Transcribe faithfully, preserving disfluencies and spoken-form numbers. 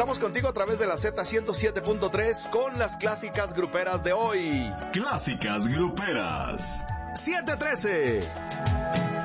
Estamos contigo a través de la Z ciento siete punto tres con las clásicas gruperas de hoy. Clásicas gruperas. siete trece.